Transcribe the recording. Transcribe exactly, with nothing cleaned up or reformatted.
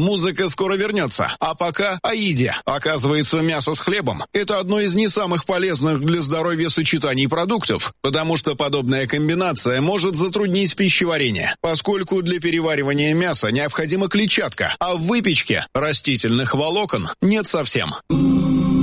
Музыка скоро вернется. А пока о еде. Оказывается, мясо с хлебом – это одно из не самых полезных для здоровья сочетаний продуктов, потому что подобная комбинация может затруднить пищеварение, поскольку для переваривания мяса необходима клетчатка, а в выпечке растительных волокон нет совсем.